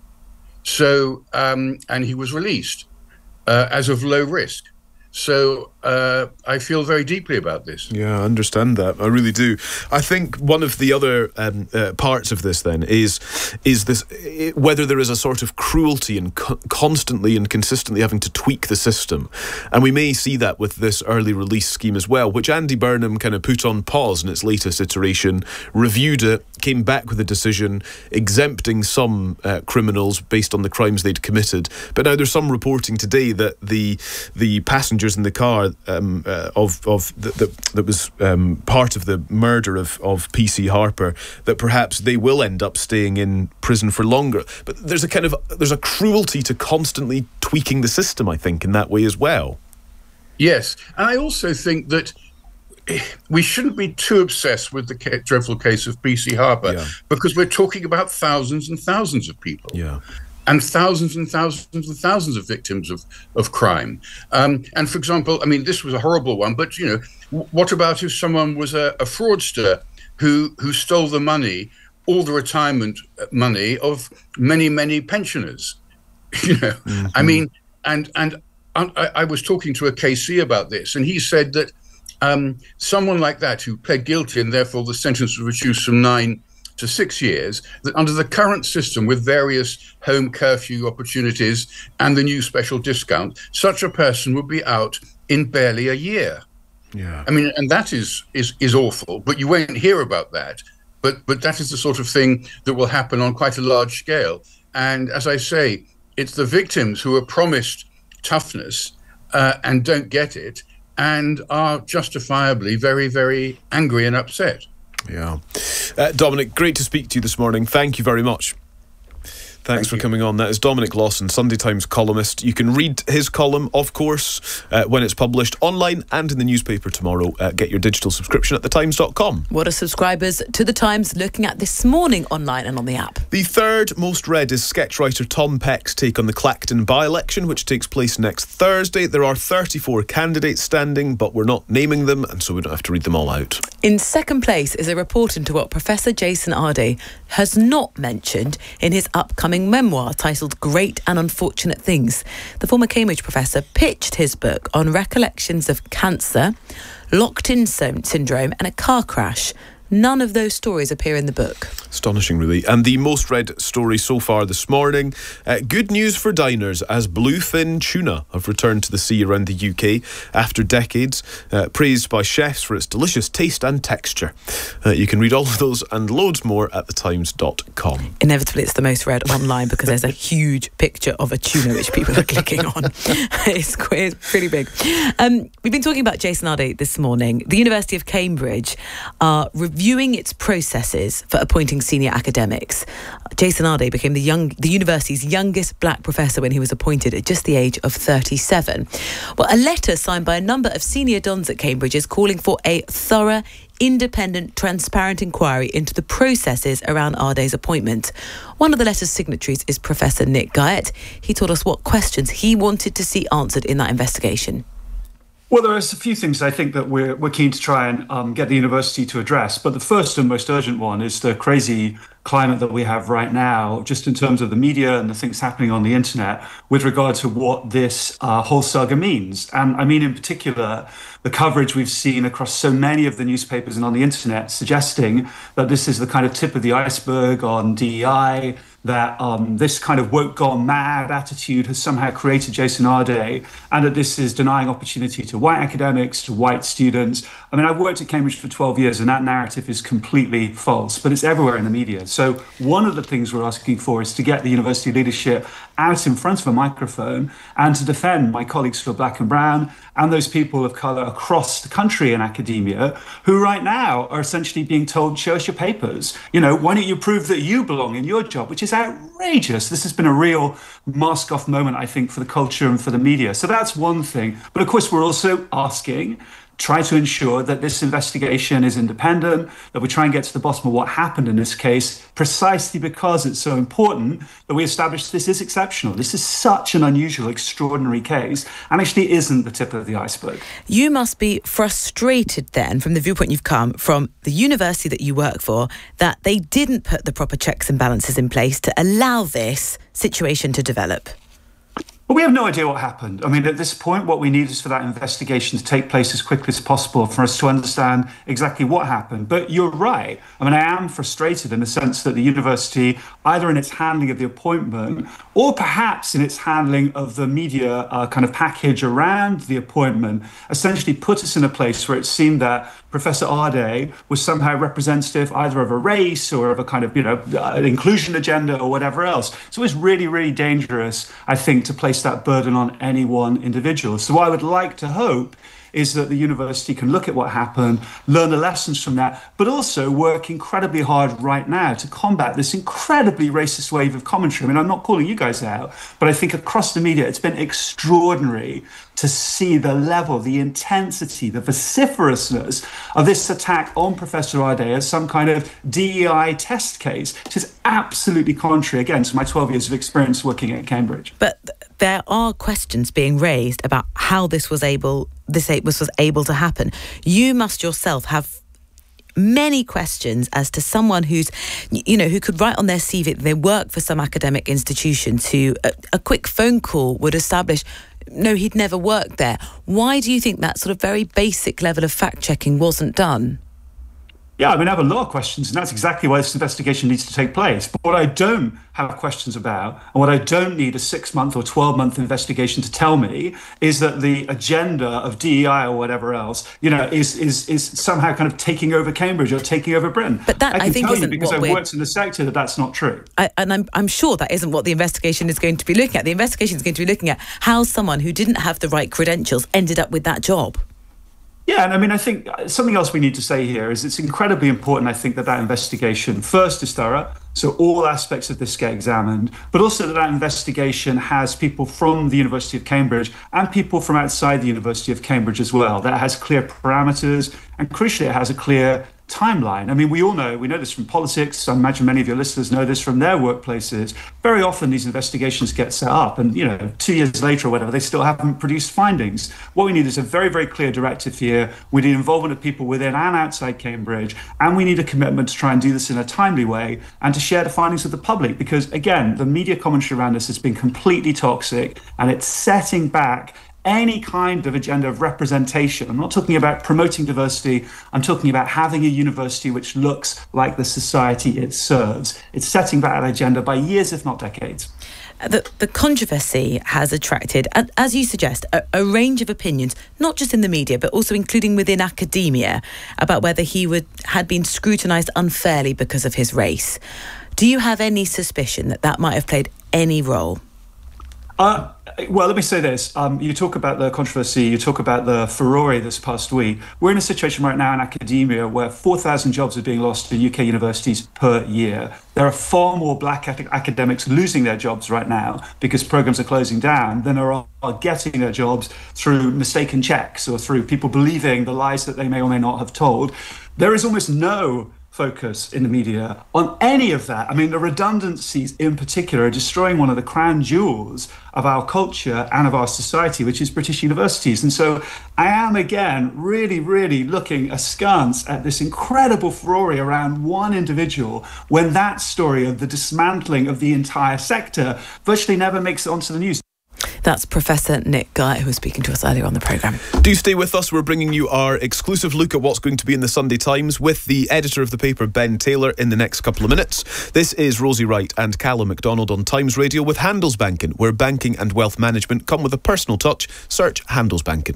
So, and he was released as of low risk. So I feel very deeply about this. Yeah, I understand that. I really do. I think one of the other parts of this then is this, whether there is a sort of cruelty in constantly and consistently having to tweak the system. And we may see that with this early release scheme as well, which Andy Burnham kind of put on pause in its latest iteration, reviewed it, came back with a decision exempting some criminals based on the crimes they'd committed. But now there's some reporting today that the passengers in the car that was part of the murder of PC Harper, that perhaps they will end up staying in prison for longer. But there's a cruelty to constantly tweaking the system, I think, in that way as well. Yes, and I also think that we shouldn't be too obsessed with the dreadful case of PC Harper, because we're talking about thousands and thousands of people. Yeah. And thousands and thousands and thousands of victims of crime. And for example, I mean, this was a horrible one, but, you know, what about if someone was a fraudster who stole the money, all the retirement money of many, many pensioners? You know, I mean, and I was talking to a KC about this, and he said that someone like that who pled guilty and therefore the sentence was reduced from 9 to 6 years, that under the current system with various home curfew opportunities and the new special discount, such a person would be out in barely a year. Yeah. I mean, and that is awful, but you won't hear about that. But that is the sort of thing that will happen on quite a large scale. And as I say, it's the victims who are promised toughness and don't get it and are justifiably very, very angry and upset. Yeah. Dominic, great to speak to you this morning. Thank you very much. Thanks for coming on. That is Dominic Lawson, Sunday Times columnist. You can read his column, of course, when it's published online and in the newspaper tomorrow. Get your digital subscription at thetimes.com. What are subscribers to The Times looking at this morning online and on the app? The third most read is sketchwriter Tom Peck's take on the Clacton by-election, which takes place next Thursday. There are 34 candidates standing, but we're not naming them, and so we don't have to read them all out. In second place is a report into what Professor Jason Ardey has not mentioned in his upcoming memoir titled Great and Unfortunate Things. The former Cambridge professor pitched his book on recollections of cancer, locked-in syndrome and a car crash. None of those stories appear in the book. Astonishing, really. And the most read story so far this morning, good news for diners as bluefin tuna have returned to the sea around the UK after decades, praised by chefs for its delicious taste and texture. You can read all of those and loads more at thetimes.com. Inevitably, it's the most read online because there's a huge picture of a tuna which people are clicking on. It's pretty big. We've been talking about Jason Ardey this morning. The University of Cambridge are reviewing its processes for appointing senior academics. Jason Ardey became the university's youngest black professor when he was appointed at just the age of 37. Well, a letter signed by a number of senior dons at Cambridge is calling for a thorough, independent, transparent inquiry into the processes around Ardey's appointment. One of the letter's signatories is Professor Nick Guyatt. He told us what questions he wanted to see answered in that investigation. Well, there are a few things I think that we're keen to try and get the university to address. But the first and most urgent one is the crazy climate that we have right now, just in terms of the media and the things happening on the internet with regard to what this whole saga means. And I mean, in particular, the coverage we've seen across so many of the newspapers and on the internet suggesting that this is the kind of tip of the iceberg on DEI, that this kind of woke gone mad attitude has somehow created Jason Ardey, and that this is denying opportunity to white academics, to white students. I mean, I've worked at Cambridge for 12 years, and that narrative is completely false, but it's everywhere in the media. So one of the things we're asking for is to get the university leadership out in front of a microphone and to defend my colleagues who are black and brown and those people of colour across the country in academia who right now are essentially being told, show us your papers. You know, why don't you prove that you belong in your job, which is outrageous. This has been a real mask-off moment, I think, for the culture and for the media. So that's one thing. But of course, we're also asking, try to ensure that this investigation is independent, that we try and get to the bottom of what happened in this case, precisely because it's so important that we establish this is exceptional. This is such an unusual, extraordinary case, and actually isn't the tip of the iceberg. You must be frustrated then, from the viewpoint you've come from the university that you work for, that they didn't put the proper checks and balances in place to allow this situation to develop. Well, we have no idea what happened. I mean, at this point, what we need is for that investigation to take place as quickly as possible for us to understand exactly what happened. But you're right. I mean, I am frustrated in the sense that the university, either in its handling of the appointment or perhaps in its handling of the media kind of package around the appointment, essentially put us in a place where it seemed that Professor Ardey was somehow representative either of a race or of a kind of, an inclusion agenda or whatever else. So it's really, really dangerous, I think, to place place that burden on any one individual. So what I would like to hope is that the university can look at what happened, learn the lessons from that, but also work incredibly hard right now to combat this incredibly racist wave of commentary. I mean, I'm not calling you guys out, but I think across the media, it's been extraordinary to see the level, the intensity, the vociferousness of this attack on Professor Ardé as some kind of DEI test case, which is absolutely contrary, again, to my 12 years of experience working at Cambridge. But there are questions being raised about how this was able to happen. You must yourself have many questions as to someone who could write on their CV that they work for some academic institution. To a quick phone call would establish, no, he'd never worked there. Why do you think that sort of very basic level of fact-checking wasn't done? Yeah, I mean, I have a lot of questions, and that's exactly why this investigation needs to take place. But what I don't have questions about, and what I don't need a 6-month or 12-month investigation to tell me, is that the agenda of DEI or whatever else, is somehow kind of taking over Cambridge or taking over Britain. But that, I think, isn't because I've worked in the sector, that's not true. I'm sure that isn't what the investigation is going to be looking at. The investigation is going to be looking at how someone who didn't have the right credentials ended up with that job. Yeah, and I mean, I think something else we need to say here is it's incredibly important, I think, that investigation first is thorough, so all aspects of this get examined, but also that investigation has people from the University of Cambridge and people from outside the University of Cambridge as well, that has clear parameters, and crucially, it has a clear timeline. I mean, we know this from politics. I imagine many of your listeners know this from their workplaces. Very often these investigations get set up and, 2 years later or whatever, they still haven't produced findings. What we need is a very, very clear directive here. We need involvement of people within and outside Cambridge, and we need a commitment to try and do this in a timely way and to share the findings with the public because, again, the media commentary around this has been completely toxic and it's setting back any kind of agenda of representation. I'm not talking about promoting diversity. I'm talking about having a university which looks like the society it serves. It's setting back that agenda by years, if not decades. The controversy has attracted, as you suggest, a range of opinions, not just in the media, but also including within academia, about whether he had been scrutinised unfairly because of his race. Do you have any suspicion that might have played any role? Well, let me say this. You talk about the controversy, you talk about the furore this past week. We're in a situation right now in academia where 4,000 jobs are being lost to UK universities per year. There are far more black academics losing their jobs right now because programs are closing down than are getting their jobs through mistaken checks or through people believing the lies that they may or may not have told. There is almost no focus in the media on any of that. I mean, the redundancies in particular are destroying one of the crown jewels of our culture and of our society, which is British universities. And so I am, again, really, really looking askance at this incredible furore around one individual when that story of the dismantling of the entire sector virtually never makes it onto the news. That's Professor Nick Guy, who was speaking to us earlier on the programme. Do stay with us. We're bringing you our exclusive look at what's going to be in the Sunday Times with the editor of the paper, Ben Taylor, in the next couple of minutes. This is Rosie Wright and Callum MacDonald on Times Radio with Handelsbanken, where banking and wealth management come with a personal touch. Search Handelsbanken.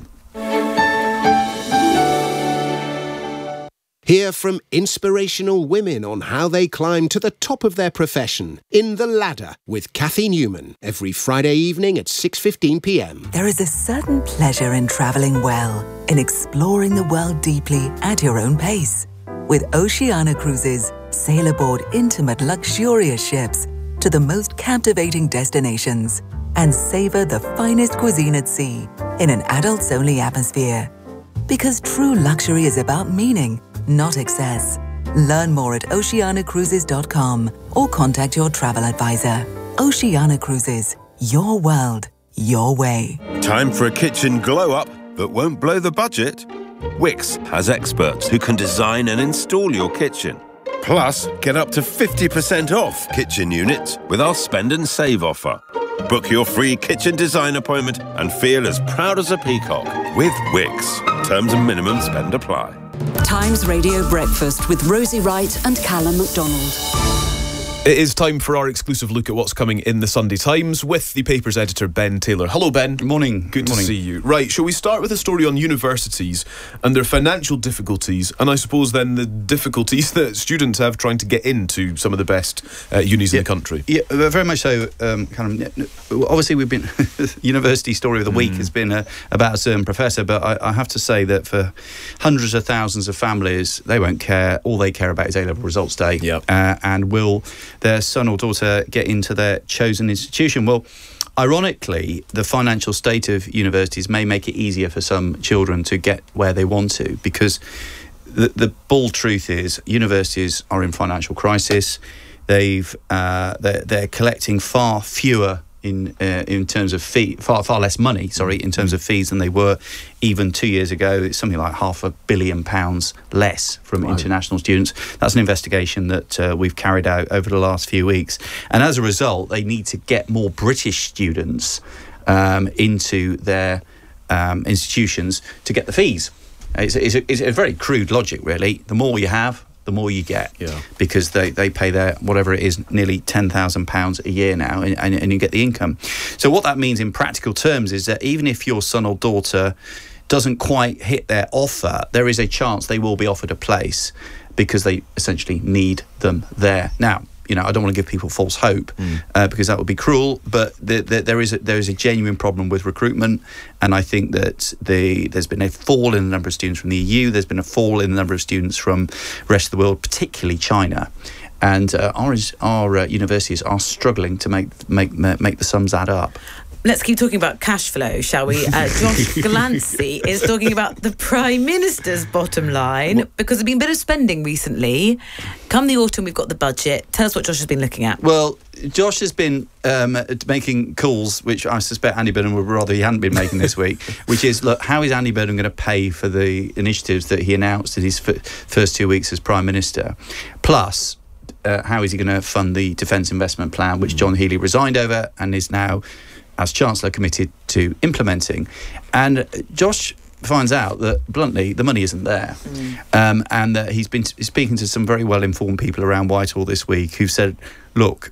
Hear from inspirational women on how they climb to the top of their profession in The Ladder with Kathy Newman every Friday evening at 6:15 p.m. There is a certain pleasure in travelling well, in exploring the world deeply at your own pace. With Oceania Cruises, sail aboard intimate, luxurious ships to the most captivating destinations and savour the finest cuisine at sea in an adults-only atmosphere. Because true luxury is about meaning, not excess. Learn more at oceanacruises.com or contact your travel advisor. Oceania Cruises, your world, your way. Time for a kitchen glow-up that won't blow the budget? Wix has experts who can design and install your kitchen. Plus, get up to 50% off kitchen units with our Spend and Save offer. Book your free kitchen design appointment and feel as proud as a peacock with Wix. Terms and minimum spend apply. Times Radio Breakfast with Rosie Wright and Callum MacDonald. It is time for our exclusive look at what's coming in the Sunday Times with the paper's editor, Ben Taylor. Hello, Ben. Good morning. Good to see you. Right, shall we start with a story on universities and their financial difficulties, and I suppose then the difficulties that students have trying to get into some of the best unis in the country? Yeah, very much so. Obviously, we've been university story of the week has been about a certain professor, but I have to say that for hundreds of thousands of families, they won't care. All they care about is A-level results day. And will their son or daughter get into their chosen institution? Well, ironically, the financial state of universities may make it easier for some children to get where they want to, because the bald truth is universities are in financial crisis. They're collecting far fewer in terms of fee, far less money, in terms of fees than they were even 2 years ago. It's something like £500 million less from international students. That's an investigation that we've carried out over the last few weeks. And as a result, they need to get more British students into their institutions to get the fees. It's a very crude logic, really. The more you have, the more you get, because they pay their, whatever it is, nearly £10,000 a year now, and you get the income. So what that means in practical terms is that even if your son or daughter doesn't quite hit their offer, there is a chance they will be offered a place because they essentially need them there. Now, I don't want to give people false hope because that would be cruel, but there is a genuine problem with recruitment, and I think that there's been a fall in the number of students from the EU. There's been a fall in the number of students from the rest of the world, particularly China, and our universities are struggling to make the sums add up. Let's keep talking about cash flow, shall we? Josh Glancy is talking about the Prime Minister's bottom line, because there's been a bit of spending recently. Come the autumn, we've got the budget. Tell us what Josh has been looking at. Well, Josh has been making calls, which I suspect Andy Burnham would rather he hadn't been making this week, which is, look, how is Andy Burnham going to pay for the initiatives that he announced in his first 2 weeks as Prime Minister? Plus, how is he going to fund the Defence Investment Plan, which John Healey resigned over and is now, as Chancellor, committed to implementing? And Josh finds out that, bluntly, the money isn't there. And that he's been speaking to some very well-informed people around Whitehall this week who've said, look,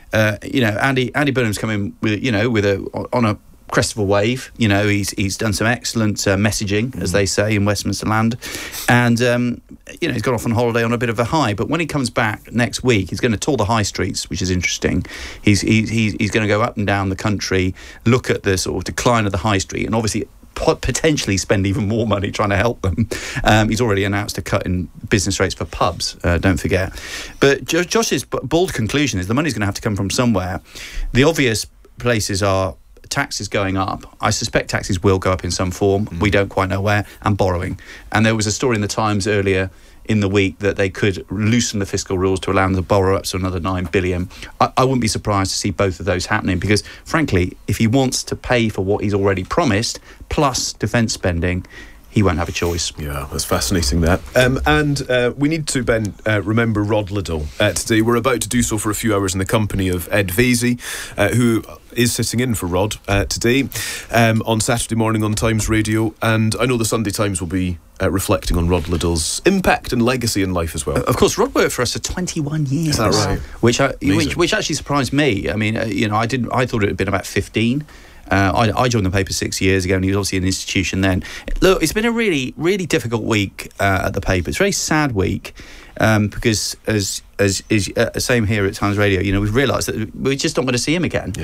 Andy Burnham's coming with on a crest of a wave. He's done some excellent messaging, as they say in Westminster land, and he's gone off on holiday on a bit of a high. But when he comes back next week, he's going to tour the high streets, which is interesting. He's going to go up and down the country, look at the sort of decline of the high street, and obviously potentially spend even more money trying to help them. He's already announced a cut in business rates for pubs, don't forget. But Josh's bold conclusion is the money's going to have to come from somewhere. The obvious places are taxes going up. I suspect taxes will go up in some form. We don't quite know where. And borrowing. And there was a story in the Times earlier in the week that they could loosen the fiscal rules to allow them to borrow up to another $9 billion. I wouldn't be surprised to see both of those happening, because, frankly, if he wants to pay for what he's already promised, plus defence spending, he won't have a choice. Yeah, that's fascinating, that. And we need to, Ben, remember Rod Liddle today. We're about to do so for a few hours in the company of Ed Vasey, who is sitting in for Rod today on Saturday morning on Times Radio. And I know the Sunday Times will be reflecting on Rod Liddle's impact and legacy in life as well. Of course, Rod worked for us for 21 years. Is that right? Which actually surprised me. I mean, I thought it had been about 15. I joined the paper 6 years ago, and he was obviously an institution then. Look, it's been a really, really difficult week at the paper. It's a very sad week because, as same here at Times Radio, we've realised that we're just not going to see him again.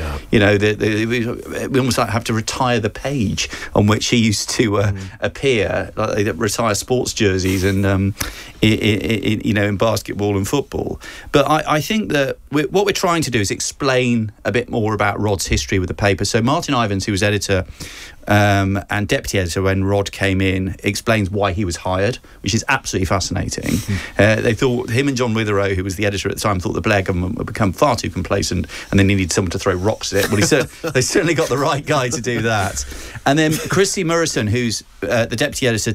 We almost have to retire the page on which he used to appear, like they retire sports jerseys and in basketball and football. But I think that what we're trying to do is explain a bit more about Rod's history with the paper. So Martin Ivins, who was editor and deputy editor when Rod came in, explains why he was hired, which is absolutely fascinating. They thought, him and John Witherow, who was the editor at the time, thought the Blair government had become far too complacent and they needed someone to throw rocks at it. Well, they certainly got the right guy to do that. And then Christy Murison, who's the deputy editor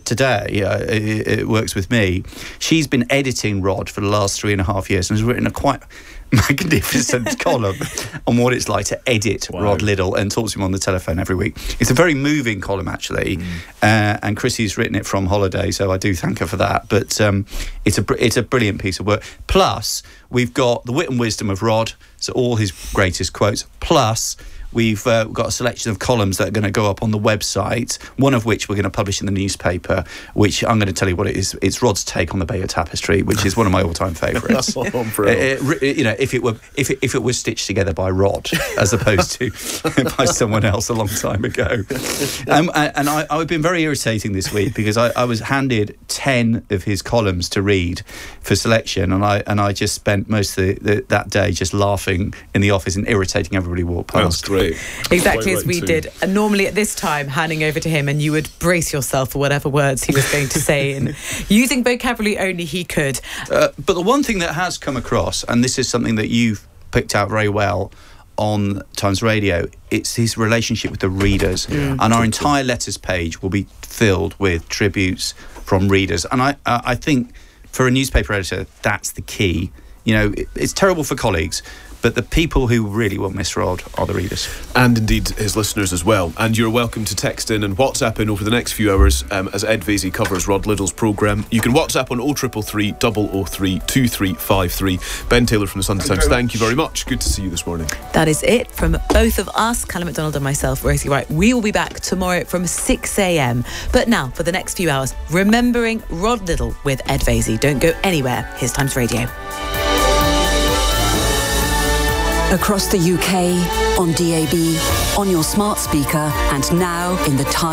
today, works with me. She's been editing Rod for the last 3.5 years and has written a quite magnificent column on what it's like to edit Rod Liddle and talk to him on the telephone every week. It's a very moving column, actually, and Chrissy's written it from holiday, so I do thank her for that. But it's a brilliant piece of work. Plus, we've got the wit and wisdom of Rod, so all his greatest quotes. Plus, we've got a selection of columns that are going to go up on the website, one of which we're going to publish in the newspaper, which I'm going to tell you what it is. It's Rod's take on the Bayeux Tapestry, which is one of my all-time favourites. If it was stitched together by Rod, as opposed to by someone else a long time ago. And I've been very irritating this week because I was handed 10 of his columns to read for selection, and I just spent most of that day just laughing in the office and irritating everybody who walked past. That's great. Exactly as we did. And normally at this time, handing over to him, and you would brace yourself for whatever words he was going to say, and using vocabulary only he could. But the one thing that has come across, and this is something that you've picked out very well on Times Radio, it's his relationship with the readers. And our entire letters page will be filled with tributes from readers. And I think for a newspaper editor, that's the key. You know, it's terrible for colleagues, but the people who really will miss Rod are the readers. And indeed his listeners as well. And you're welcome to text in and WhatsApp in over the next few hours as Ed Vaizey covers Rod Liddle's programme. You can WhatsApp on 0333 003 2353. Ben Taylor from the Sunday Times, thank you very much. Good to see you this morning. That is it from both of us, Callum McDonald and myself, Rosie Wright. We will be back tomorrow from 6 a.m. But now, for the next few hours, remembering Rod Liddle with Ed Vaizey. Don't go anywhere. Here's Times Radio. Across the UK, on DAB, on your smart speaker, and now in the Times